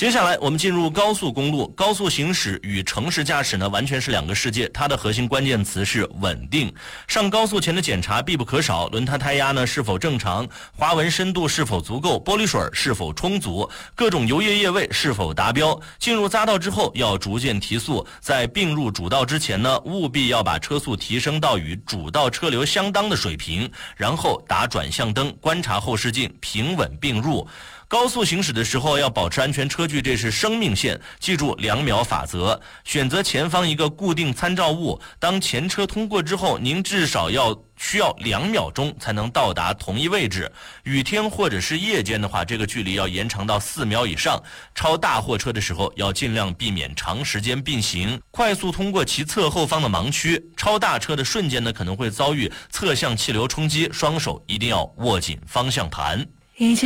接下来我们进入高速公路。高速行驶与城市驾驶呢完全是两个世界，它的核心关键词是稳定。上高速前的检查必不可少，轮胎胎压呢是否正常，花纹深度是否足够，玻璃水是否充足，各种油液液位是否达标。进入匝道之后要逐渐提速，在并入主道之前呢，务必要把车速提升到与主道车流相当的水平，然后打转向灯，观察后视镜，平稳并入。高速行驶的时候要保持安全车距，这是生命线，记住2秒法则。选择前方一个固定参照物，当前车通过之后，您至少需要2秒钟才能到达同一位置。雨天或者是夜间的话，这个距离要延长到4秒以上。超大货车的时候要尽量避免长时间并行，快速通过其侧后方的盲区。超大车的瞬间呢可能会遭遇侧向气流冲击，双手一定要握紧方向盘。